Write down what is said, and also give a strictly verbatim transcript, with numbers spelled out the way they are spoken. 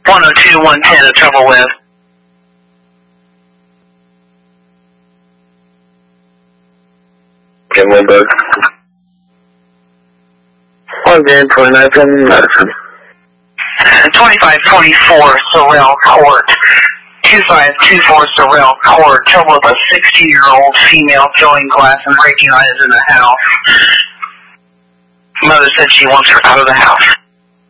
one oh two, one ten, a trouble with. Okay, Bloomberg. one ten, twenty-nine from Madison. twenty-five twenty-four, Sorrel Court. two five two four Sorrel Court. Trouble with a sixteen-year-old female throwing glass and breaking items in the house. Mother said she wants her out of the house.